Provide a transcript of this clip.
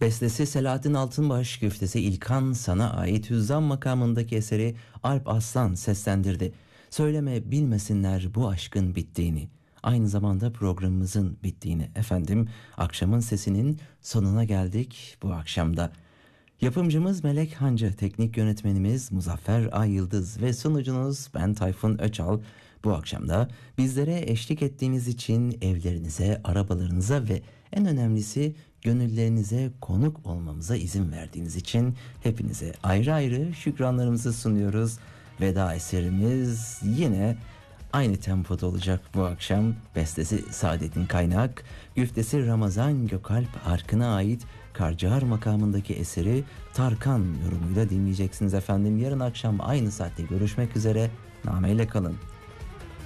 Bestesi Selahattin Altınbaş, güftesi İlkan Sana ait Hüzzam makamındaki eseri Alp Aslan seslendirdi. Söyleme bilmesinler bu aşkın bittiğini. Aynı zamanda programımızın bittiğini. Efendim, akşamın sesinin sonuna geldik bu akşamda. Yapımcımız Melek Hancı, teknik yönetmenimiz Muzaffer Ay Yıldız ve sunucunuz ben Tayfun Öçal. Bu akşam da bizlere eşlik ettiğiniz için evlerinize, arabalarınıza ve en önemlisi gönüllerinize konuk olmamıza izin verdiğiniz için hepinize ayrı ayrı şükranlarımızı sunuyoruz. Veda eserimiz yine aynı tempoda olacak bu akşam. Bestesi Saadettin Kaynak, güftesi Ramazan Gökalp Arkın'a ait Karcıhar makamındaki eseri Tarkan yorumuyla dinleyeceksiniz efendim. Yarın akşam aynı saatte görüşmek üzere. Nameyle kalın.